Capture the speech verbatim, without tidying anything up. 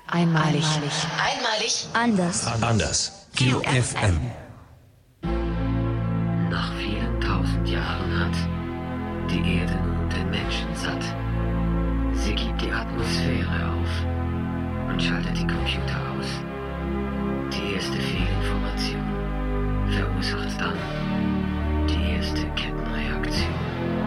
Einmalig. Einmalig. Anders. Anders. Q F M. Nach vielen tausend Jahren hat die Erde nun den Menschen satt. Sie gibt die Atmosphäre auf und schaltet die Computer aus. Die erste Firma